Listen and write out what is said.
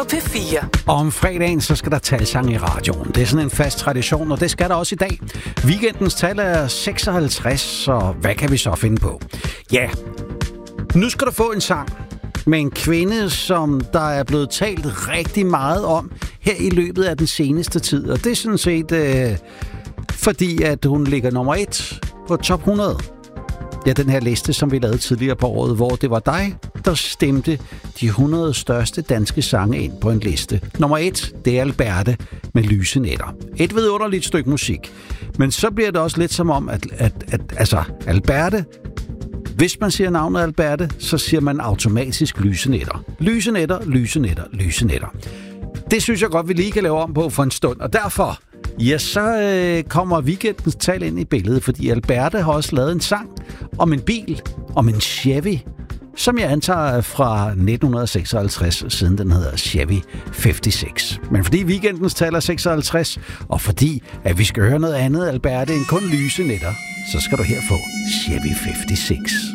P4. Om fredagen, så skal der talsang i radioen. Det er sådan en fast tradition, og det skal der også i dag. Weekendens tal er 56, så hvad kan vi så finde på? Ja, nu skal du få en sang med en kvinde, som der er blevet talt rigtig meget om her i løbet af den seneste tid. Og det er sådan set fordi, at hun ligger nummer 1 på top 100. Ja, den her liste, som vi lavede tidligere på året, hvor det var dig, der stemte de 100 største danske sange ind på en liste. Nummer 1, det er Alberte med Lyse Nætter. Et vidunderligt stykke musik. Men så bliver det også lidt som om, at Alberte, hvis man siger navnet Alberte, så siger man automatisk Lyse Nætter. Lyse Nætter, Lyse Nætter, Lyse Nætter. Det synes jeg godt, vi lige kan lave om på for en stund, og derfor... Ja, så kommer weekendens tal ind i billedet, fordi Alberte har også lavet en sang om en bil, om en Chevy, som jeg antager er fra 1956, siden den hedder Chevy 56. Men fordi weekendens tal er 56, og fordi at vi skal høre noget andet, Alberte, end kun Lyse Nætter, så skal du her få Chevy 56.